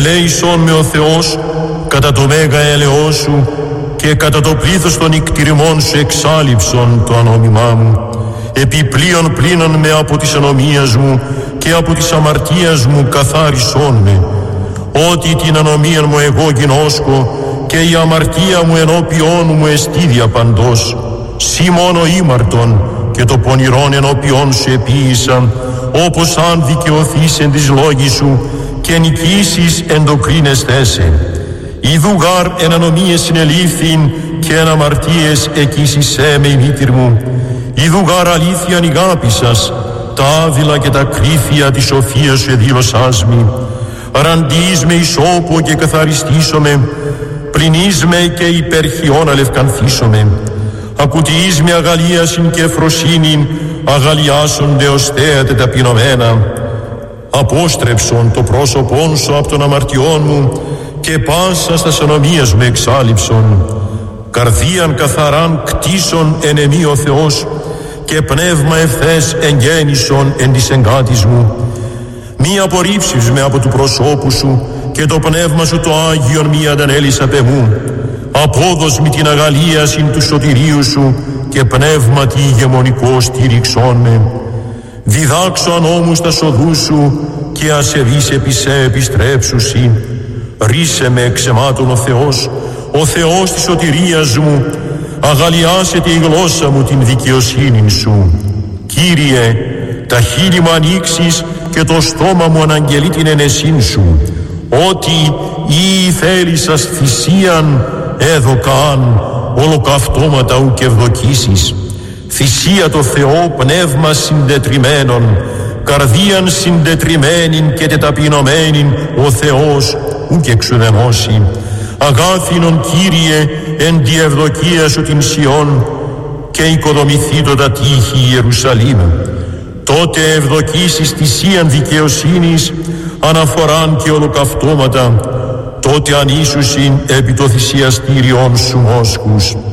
Λέησον με ο Θεός κατά το μέγα έλεος σου και κατά το πλήθος των ικτηριμών σου εξάλειψον το ανόμημά μου. Επιπλέον πλήνων με από της ανομίας μου και από της αμαρτίας μου καθάρισόν με. Ότι την ανομία μου εγώ γινώσκω και η αμαρτία μου ενώπιόν μου εστίδια παντός. Σύ μόνο ήμαρτον και το πονηρόν ενώπιόν σου επίησα, όπως αν δικαιωθείς εν της λόγης σου και νικήσεις εν το κρίνεσθέσαι. Ιδού γάρ εν ανομίες συνελήφθην και εν αμαρτίες εκείσισέ με η μήτηρ μου. Ιδού γάρ αλήθειαν ηγάπησας, τα άδειλα και τα κρύφια της σοφίας σου εδήλωσάς μη. Ραντείς με ισόπο και καθαριστήσομαι, πληνείς με και υπερχιόν αλευκανθήσομαι. Ακουτιείς με αγαλίασιν και εφροσύνην, αγαλιάσονται ως θέατε ταπεινωμένα. Απόστρεψον το πρόσωπόν σου από των αμαρτιών μου και πάσα στα ανομίας μου εξάλειψον. Καρδίαν καθαράν κτίσον εν εμή ο Θεός και πνεύμα ευθές εγγέννησον εν της εγκάτης μου. Μη απορρίψεις με από του προσώπου σου και το πνεύμα σου το Άγιον μη αντανέλεις απ' εμού. Απόδος μη την αγαλίασιν του σωτηρίου σου και πνεύματι ηγεμονικό στήριξόν με. Διδάξω ανώμους τα σοδούς σου και ασεβείς επί σε επιστρέψουσι. Ρίσε με εξαιμάτων ο Θεός της σωτηρίας μου, αγαλιάσετε η γλώσσα μου την δικαιοσύνη σου. Κύριε, τα χείλη μου ανοίξεις και το στόμα μου αναγγελεί την ενεσύν σου, ότι ή θέλησας θυσίαν έδωκαν ολοκαυτώματα ουκ ευδοκίσεις. Θυσία το Θεό πνεύμα συντετριμένον, καρδίαν συντετριμένην και τεταπεινωμένην ο Θεός ουκ εξουδενώσει. Αγάθινον Κύριε εν τη ευδοκία σου την Σιών και οικοδομηθήτω τα τείχη Ιερουσαλήμ. Τότε ευδοκίσεις θυσίαν δικαιοσύνης, αναφοράν και ολοκαυτώματα, τότε ανήσουσιν επί το θυσιαστήριον σου μόσχους.